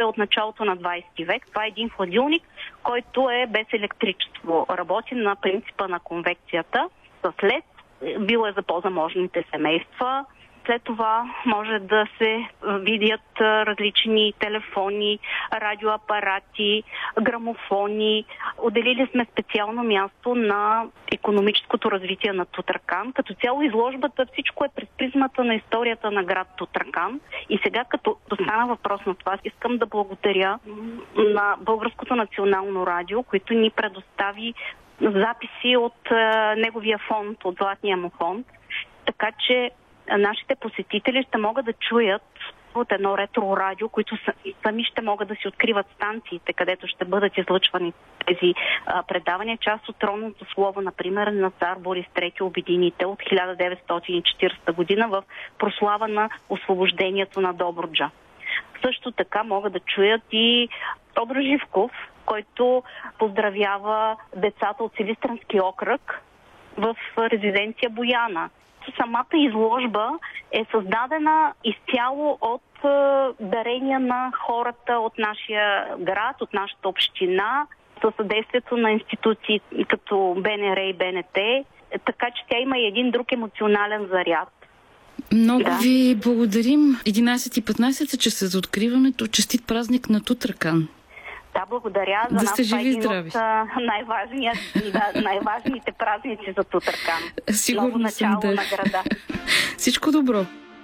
от началото на 20 век. Това е един хладилник, който е без електричество. Работи на принципа на конвекцията с лед. Бил е за по-заможните семейства. След това може да се видят различни телефони, радиоапарати, грамофони. Отделили сме специално място на икономическото развитие на Тутракан. Като цяло изложбата, всичко е през призмата на историята на град Тутракан. И сега, като стана въпрос на това, искам да благодаря на Българското национално радио, които ни предостави записи от неговия фонд, от Златния му фонд. Така че нашите посетители ще могат да чуят от едно ретро радио, които сами ще могат да си откриват станциите, където ще бъдат излъчвани тези предавания. Част от тронното слово, например, на цар Борис III Обединител от 1940 година в прослава на освобождението на Добруджа. Също така могат да чуят и Тодор Живков, който поздравява децата от Силистренски окръг в резиденция Бояна. Самата изложба е създадена изцяло от дарения на хората от нашия град, от нашата община, със съдействието на институции като БНР и БНТ, така че тя има и един друг емоционален заряд. Много ви благодарим. 11:15 часа за откриването. Честит празник на Тутракан. Да, благодаря. За да нас сте това е живи един здрави. от най-важните празници за Тутракан. Сигурно ново начало на града. Всичко добро!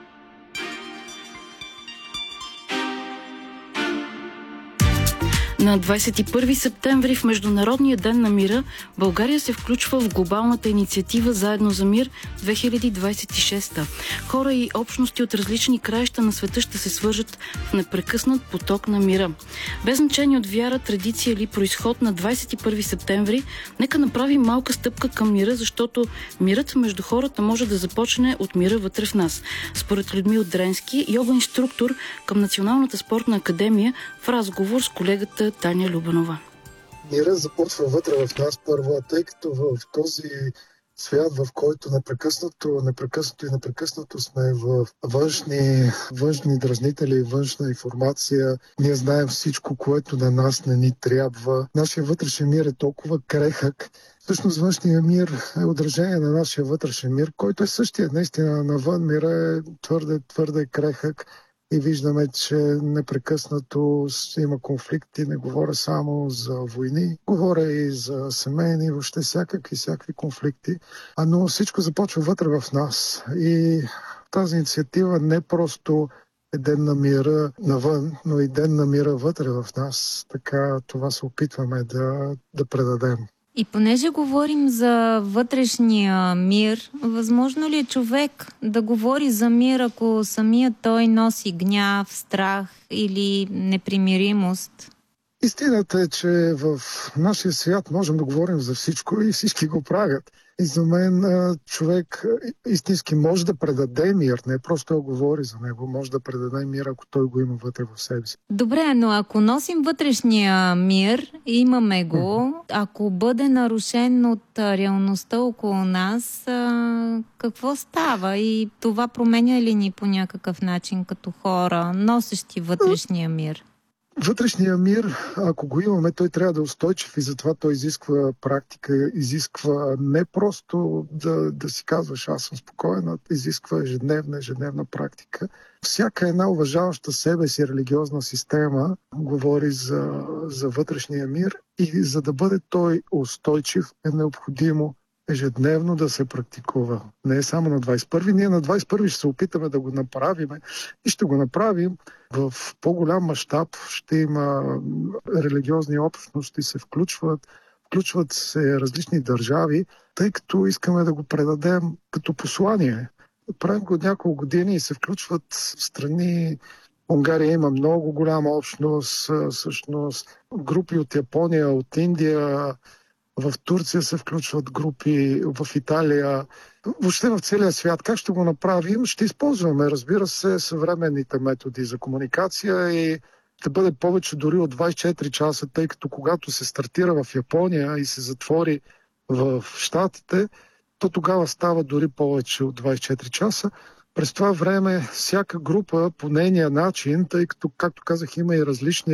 На 21 септември в Международния ден на мира България се включва в глобалната инициатива Заедно за мир 2026. Хора и общности от различни краища на света ще се свържат в непрекъснат поток на мира. Без значение от вяра, традиция или произход, на 21 септември нека направим малка стъпка към мира, защото мирът между хората може да започне от мира вътре в нас. Според Людмил Дренски, йога-инструктор към Националната спортна академия, в разговор с колегата Таня Любанова. Мира започва вътре в нас първо, тъй като в този свят, в който непрекъснато сме в външни дразнители, външна информация. Ние знаем всичко, което на нас не ни трябва. Нашия вътрешен мир е толкова крехък. Всъщност външният мир е отражение на нашия вътрешен мир, който е същия. Наистина навън мира е твърде крехък. И виждаме, че непрекъснато има конфликти. Не говоря само за войни, говоря и за семейни, въобще всякакви конфликти. Но всичко започва вътре в нас. И тази инициатива не просто е ден на мира навън, но и ден на мира вътре в нас. Така това се опитваме да предадем. И понеже говорим за вътрешния мир, възможно ли е човек да говори за мир, ако самият той носи гняв, страх или непримиримост? Истината е, че в нашия свят можем да говорим за всичко и всички го правят. И за мен човек истински може да предаде мир, не просто да говори за него, може да предаде мир, ако той го има вътре в себе си. Добре, но ако носим вътрешния мир, имаме го, ако бъде нарушен от реалността около нас, какво става? И това променя ли ни по някакъв начин като хора, носещи вътрешния мир? Вътрешния мир, ако го имаме, той трябва да е устойчив и затова той изисква практика, изисква не просто да си казваш аз съм спокоен, а изисква ежедневна практика. Всяка една уважаваща себе си религиозна система говори за вътрешния мир и за да бъде той устойчив е необходимо ежедневно да се практикува. Не е само на 21-ви. Ние на 21-ви ще се опитаме да го направим и ще го направим в по-голям мащаб. Ще има религиозни общности, се включват се различни държави, тъй като искаме да го предадем като послание. Правим го от няколко години и се включват страни. Унгария има много голяма общност, всъщност групи от Япония, от Индия. В Турция се включват групи, в Италия, въобще в целия свят. Как ще го направим? Ще използваме, разбира се, съвременните методи за комуникация и ще бъде повече дори от 24 часа, тъй като когато се стартира в Япония и се затвори в Щатите, то тогава става дори повече от 24 часа. През това време всяка група по нейния начин, тъй като, както казах, има и различни